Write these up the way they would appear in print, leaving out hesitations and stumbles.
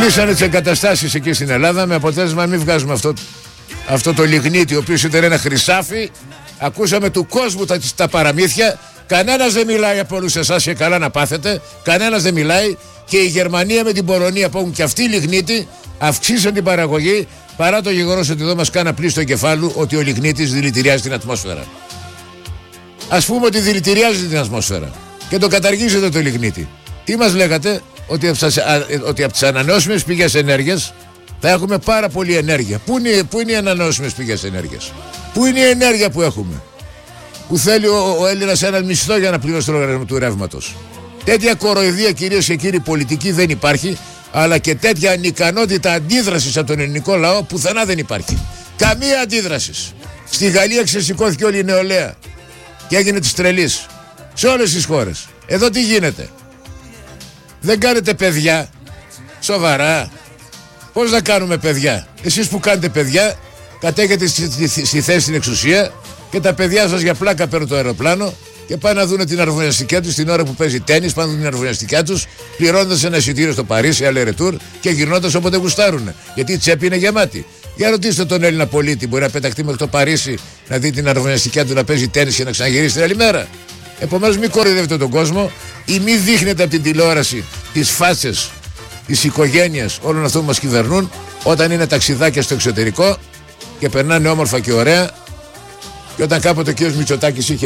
Κλείσανε τις εγκαταστάσεις εκεί στην Ελλάδα, με αποτέλεσμα να μην βγάζουμε αυτό το λιγνίτι, ο οποίος ήταν ένα χρυσάφι. Ακούσαμε του κόσμου τα παραμύθια. Κανένας δεν μιλάει από όλους εσάς, και καλά να πάθετε. Κανένας δεν μιλάει. Και η Γερμανία με την Πολωνία που έχουν και αυτοί λιγνίτη αυξήσαν την παραγωγή, παρά το γεγονός ότι εδώ μας κάνα πλήστο εγκεφάλου ότι ο λιγνίτης δηλητηριάζει την ατμόσφαιρα. Ας πούμε ότι δηλητηριάζει την ατμόσφαιρα και το καταργίζετε το λιγνίτη. Τι μας λέγατε? Ότι από τις ανανεώσιμες πηγές ενέργειας θα έχουμε πάρα πολλή ενέργεια. Πού είναι οι ανανεώσιμες πηγές ενέργειας? Πού είναι η ενέργεια που έχουμε? Που θέλει ο Έλληνας ένα μισθό για να πληρώσει το λογαριασμό του ρεύματος. Τέτοια κοροϊδία, κυρίες και κύριοι, πολιτική δεν υπάρχει, αλλά και τέτοια ανικανότητα αντίδρασης από τον ελληνικό λαό πουθενά δεν υπάρχει. Καμία αντίδραση. Στη Γαλλία ξεσηκώθηκε όλη η νεολαία και έγινε της τρελής. Σε όλες τις χώρες. Εδώ τι γίνεται? Δεν κάνετε παιδιά? Σοβαρά? Πώς να κάνουμε παιδιά? Εσείς που κάνετε παιδιά κατέχετε στη θέση στην εξουσία και τα παιδιά σας για πλάκα παίρνουν το αεροπλάνο και πάνε να δουν την αρβωνιαστική τους την ώρα που παίζει τένις, πάνε να δουν την αρβωνιαστική τους, πληρώνοντας ένα εισιτήριο στο Παρίσι, aller-retour και γυρνώντας όποτε γουστάρουν. Γιατί η τσέπη είναι γεμάτη. Για ρωτήστε τον Έλληνα πολίτη, μπορεί να πεταχτεί μέχρι το Παρίσι να δει την αρβωνιαστική του να παίζει τένις και να ξαναγυρίσει την άλλη μέρα? Επομένως, μην κοροϊδεύετε τον κόσμο ή μην δείχνετε από την τηλεόραση τις φάτσες της οικογένειας όλων αυτών που μας κυβερνούν όταν είναι ταξιδάκια στο εξωτερικό και περνάνε όμορφα και ωραία. Και όταν κάποτε ο κ. Μητσοτάκης είχε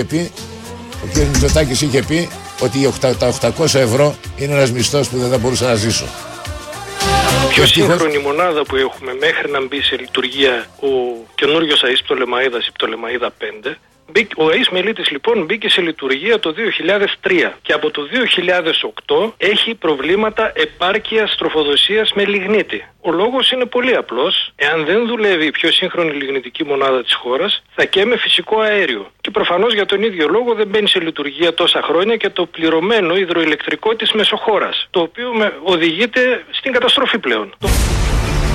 πει ότι τα 800 ευρώ είναι ένας μισθός που δεν θα μπορούσα να ζήσω. Πιο σύγχρονη μονάδα που έχουμε μέχρι να μπει σε λειτουργία ο καινούριος ΑΕΣ Πτολεμαΐδας, η Πτολεμαΐδα 5. Ο ΑΕΣ Μελίτης λοιπόν μπήκε σε λειτουργία το 2003 και από το 2008 έχει προβλήματα επάρκειας τροφοδοσίας με λιγνίτη. Ο λόγος είναι πολύ απλός. Εάν δεν δουλεύει η πιο σύγχρονη λιγνητική μονάδα της χώρας, θα καίμε φυσικό αέριο. Και προφανώς για τον ίδιο λόγο δεν μπαίνει σε λειτουργία τόσα χρόνια και το πληρωμένο υδροηλεκτρικό της μεσοχώρας, το οποίο οδηγείται στην καταστροφή πλέον.